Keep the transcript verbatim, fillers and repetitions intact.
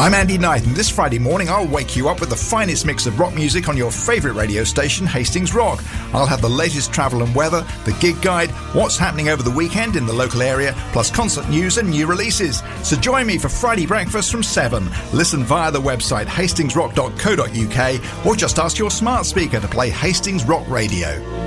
I'm Andy Knight, and this Friday morning I'll wake you up with the finest mix of rock music on your favourite radio station, Hastings Rock. I'll have the latest travel and weather, the gig guide, what's happening over the weekend in the local area, plus concert news and new releases. So join me for Friday breakfast from seven. Listen via the website hastings rock dot co dot uk or just ask your smart speaker to play Hastings Rock Radio.